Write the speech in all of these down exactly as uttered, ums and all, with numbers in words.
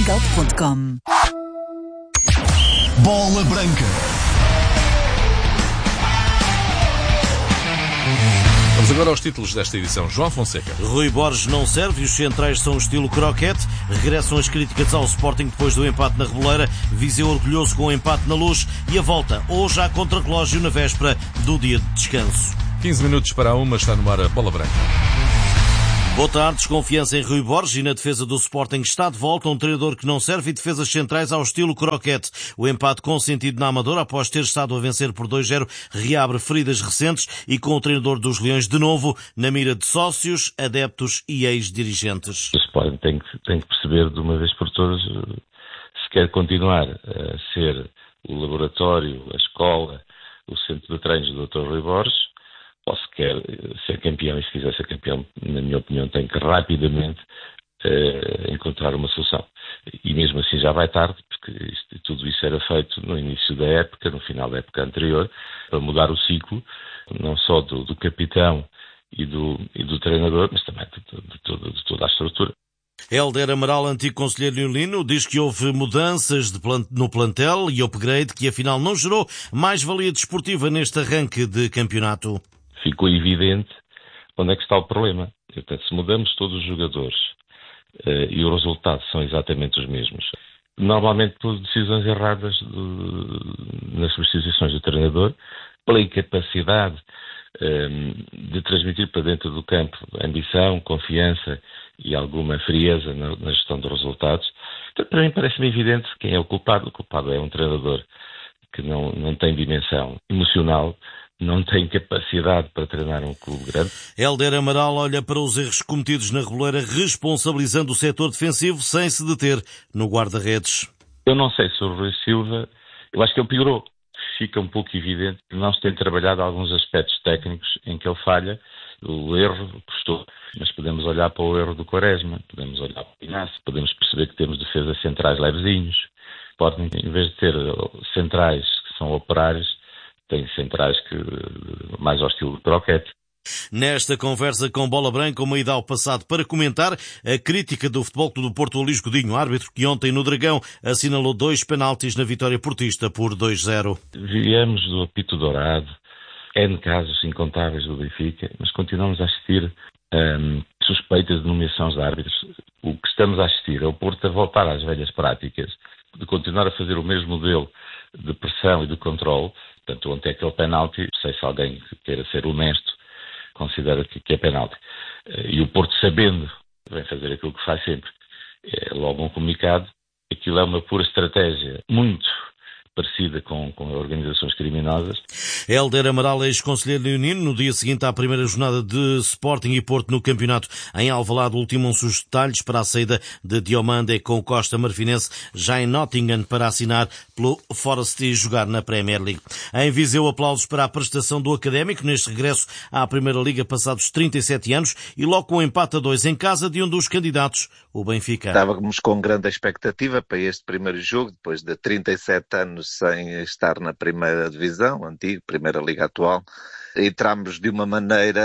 Cult ponto com. Bola Branca. Vamos agora aos títulos desta edição. João Fonseca. Rui Borges não serve e os centrais são estilo croquete. Regressam as críticas ao Sporting depois do empate na Reboleira. Viseu orgulhoso com o empate na Luz. E a volta hoje à contra-relógio na véspera do dia de descanso. quinze minutos para a uma, está no ar a Bola Branca. Boa tarde. Desconfiança em Rui Borges e na defesa do Sporting está de volta um treinador que não serve e defesas centrais ao estilo croquete. O empate consentido na Amadora após ter estado a vencer por dois a zero reabre feridas recentes e com o treinador dos Leões de novo na mira de sócios, adeptos e ex-dirigentes. O Sporting tem que, tem que perceber de uma vez por todas se quer continuar a ser o laboratório, a escola, o centro de treinos do doutor Rui Borges, ou se quer ser campeão, e se quiser ser campeão, na minha opinião, tem que rapidamente uh, encontrar uma solução. E mesmo assim já vai tarde, porque isto, tudo isso era feito no início da época, no final da época anterior, para mudar o ciclo, não só do, do capitão e do, e do treinador, mas também de, de, de, de toda a estrutura. Hélder Amaral, antigo conselheiro leonino, diz que houve mudanças de plant- no plantel e upgrade que afinal não gerou mais valia desportiva neste arranque de campeonato. Ficou evidente onde é que está o problema. Portanto, se mudamos todos os jogadores uh, e os resultados são exatamente os mesmos, normalmente por decisões erradas de, nas substituições do treinador, pela incapacidade um, de transmitir para dentro do campo ambição, confiança e alguma frieza na, na gestão dos resultados. Então, para mim parece-me evidente quem é o culpado. O culpado é um treinador que não, não tem dimensão emocional, não tem capacidade para treinar um clube grande. Hélder Amaral olha para os erros cometidos na Reboleira, responsabilizando o setor defensivo sem se deter no guarda-redes. Eu não sei se o Rui Silva, eu acho que ele piorou. Fica um pouco evidente que não se tem trabalhado alguns aspectos técnicos em que ele falha. O erro custou, mas podemos olhar para o erro do Quaresma, podemos olhar para o Inácio, podemos perceber que temos defesas centrais levezinhos. Podem, em vez de ter centrais que são operários, tem centrais que, mais ao estilo de croquete. Nesta conversa com Bola Branca, uma ida ao passado para comentar a crítica do Futebol Clube do Porto a Luís Godinho, árbitro que ontem no Dragão assinalou dois penaltis na vitória portista por dois a zero. Viemos do apito dourado, N casos incontáveis do Benfica, mas continuamos a assistir um, suspeitas de nomeações de árbitros. O que estamos a assistir é o Porto a voltar às velhas práticas, de continuar a fazer o mesmo modelo de pressão e de controle. Portanto, ontem aquele penalti, não sei se alguém que queira ser honesto considera que, que é penalti. E o Porto, sabendo que vem fazer aquilo que faz sempre, é logo um comunicado. Aquilo é uma pura estratégia muito parecida com, com organizações criminosas. Hélder Amaral, ex-conselheiro leonino, no dia seguinte à primeira jornada de Sporting e Porto no campeonato em Alvalade, ultimam-se os detalhes para a saída de Diomande com o Costa Marfinense, já em Nottingham, para assinar pelo Forest e jogar na Premier League. Em Viseu, aplausos para a prestação do Académico neste regresso à Primeira Liga passados trinta e sete anos e logo com o empate a dois em casa de um dos candidatos, o Benfica. Estávamos com grande expectativa para este primeiro jogo, depois de trinta e sete anos sem estar na primeira divisão, antiga, primeira liga atual. Entramos de uma maneira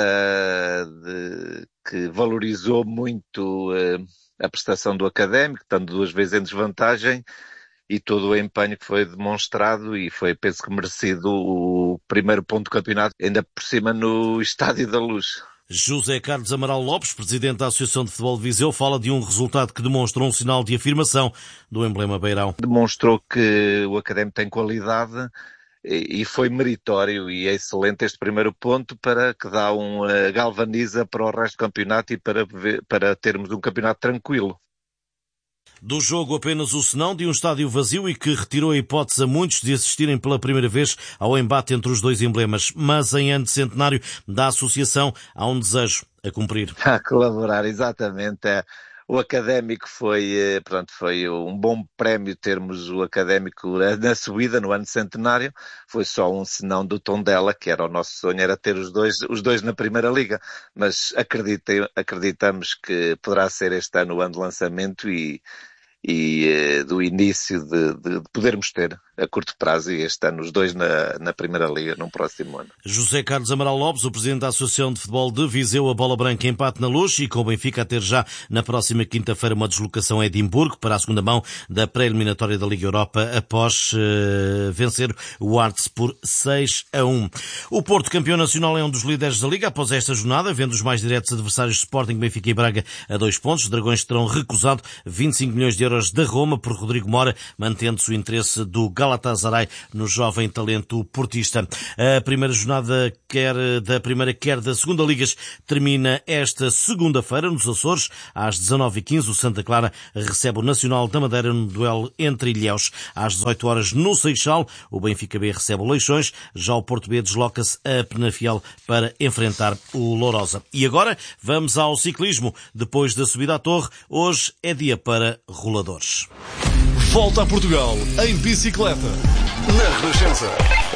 de, que valorizou muito eh, a prestação do Académico, estando duas vezes em desvantagem, e todo o empenho que foi demonstrado, e foi, penso que merecido, o primeiro ponto do campeonato, ainda por cima no Estádio da Luz. José Carlos Amaral Lopes, presidente da Associação de Futebol de Viseu, fala de um resultado que demonstra um sinal de afirmação do emblema beirão. Demonstrou que o Académico tem qualidade e foi meritório e é excelente este primeiro ponto, para que dá um uh, galvaniza para o resto do campeonato e para, ver, para termos um campeonato tranquilo. Do jogo apenas o senão de um estádio vazio e que retirou a hipótese a muitos de assistirem pela primeira vez ao embate entre os dois emblemas. Mas em ano de centenário da associação há um desejo a cumprir. A colaborar, exatamente. É. O Académico foi, pronto, foi um bom prémio termos o Académico na subida no ano centenário. Foi só um senão do Tondela, que era o nosso sonho, era ter os dois, os dois na Primeira Liga. Mas acreditei, acreditamos que poderá ser este ano o ano de lançamento e, e uh, do início de, de, de podermos ter a curto prazo e este ano os dois na, na Primeira Liga no próximo ano. José Carlos Amaral Lopes, o presidente da Associação de Futebol de Viseu, a Bola Branca empate na Luz e com o Benfica a ter já na próxima quinta-feira uma deslocação a Edimburgo para a segunda mão da pré-eliminatória da Liga Europa após uh, vencer o Arts por seis a um. O Porto, campeão nacional, é um dos líderes da Liga após esta jornada, vendo os mais diretos adversários de Sporting, Benfica e Braga a dois pontos. Os Dragões terão recusado vinte e cinco milhões de euros da Roma por Rodrigo Mora, mantendo-se o interesse do Galatasaray no jovem talento portista. A primeira jornada quer da primeira quer da segunda Ligas termina esta segunda-feira nos Açores. Às dezanove e quinze o Santa Clara recebe o Nacional da Madeira no duelo entre ilhéus. Às dezoito horas no Seixal o Benfica B recebe o Leixões. Já o Porto B desloca-se a Penafiel para enfrentar o Lourosa. E agora vamos ao ciclismo. Depois da subida à Torre, hoje é dia para roladores. Volta a Portugal em bicicleta, na Renascença.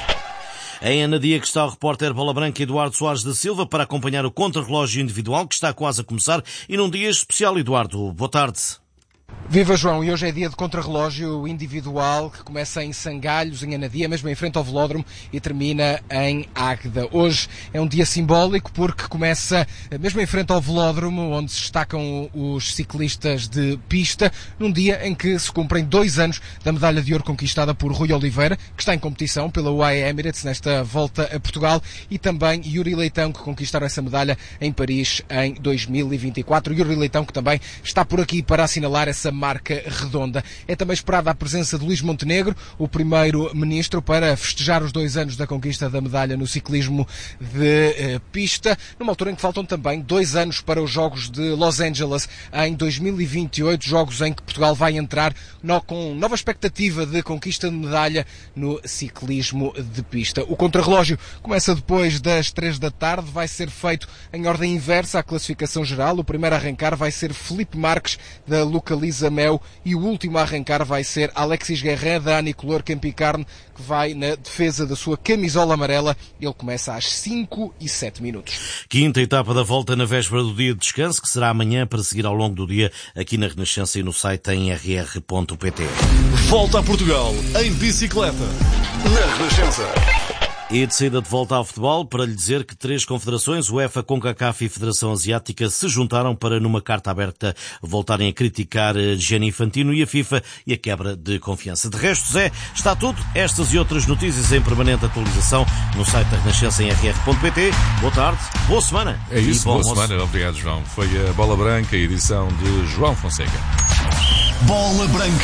Em Anadia que está o repórter Bola Branca Eduardo Soares da Silva para acompanhar o contrarrelógio individual que está quase a começar e num dia especial. Eduardo, boa tarde. Viva João, e hoje é dia de contrarrelógio individual que começa em Sangalhos, em Anadia, mesmo em frente ao velódromo, e termina em Águeda. Hoje é um dia simbólico porque começa mesmo em frente ao velódromo, onde se destacam os ciclistas de pista, num dia em que se cumprem dois anos da medalha de ouro conquistada por Rui Oliveira, que está em competição pela U A E Emirates nesta volta a Portugal, e também Yuri Leitão, que conquistaram essa medalha em Paris em dois mil e vinte e quatro. Yuri Leitão, que também está por aqui para assinalar essa marca redonda. É também esperada a presença de Luís Montenegro, o primeiro-ministro, para festejar os dois anos da conquista da medalha no ciclismo de eh, pista, numa altura em que faltam também dois anos para os Jogos de Los Angeles em dois mil e vinte e oito, jogos em que Portugal vai entrar no, com nova expectativa de conquista de medalha no ciclismo de pista. O contrarrelógio começa depois das três da tarde, vai ser feito em ordem inversa à classificação geral. O primeiro a arrancar vai ser Filipe Marques, da Localiza Mel, e o último a arrancar vai ser Alexis Guerrin, da Anicolor Campicarne, que vai na defesa da sua camisola amarela. Ele começa às cinco e sete minutos. Quinta etapa da volta na véspera do dia de descanso, que será amanhã, para seguir ao longo do dia aqui na Renascença e no site em r r ponto p t. Volta a Portugal em bicicleta, na Renascença. E de saída de volta ao futebol, para lhe dizer que três confederações, UEFA, CONCACAF e Federação Asiática, se juntaram para, numa carta aberta, voltarem a criticar Gianni Infantino e a FIFA e a quebra de confiança. De resto, Zé, está tudo. Estas e outras notícias em permanente atualização no site da Renascença em r r ponto p t. Boa tarde, boa semana. É isso, boa almoço. semana. Obrigado, João. Foi a Bola Branca, edição de João Fonseca. Bola Branca.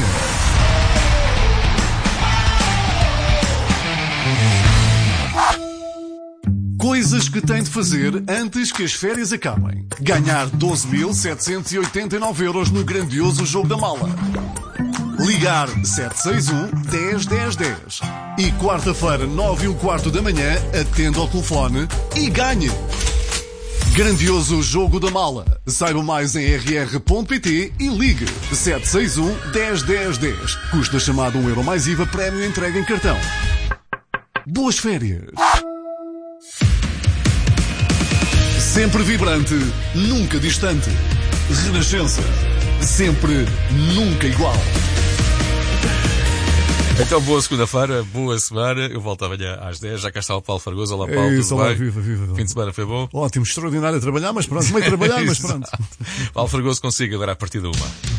Coisas que tem de fazer antes que as férias acabem. Ganhar doze mil setecentos e oitenta e nove euros no grandioso Jogo da Mala. Ligar sete seis um, dez, dez, dez. E quarta-feira, nove e um quarto da manhã, atenda ao telefone e ganhe. Grandioso Jogo da Mala. Saiba mais em r r ponto p t e ligue sete seis um, dez, dez, dez. Custa chamado um euro mais I V A, prémio entregue em cartão. Boas férias. Sempre vibrante, nunca distante. Renascença. Sempre, nunca igual. Então, boa segunda-feira, boa semana. Eu volto amanhã às dez. Já cá está o Paulo Fragoso. Olá, Paulo. É isso, tudo olá, bem? viva, viva. Fim de semana foi bom? Ótimo, extraordinário a trabalhar, mas pronto, meio trabalhar, mas pronto. Paulo Fragoso consigo agora a partir da uma.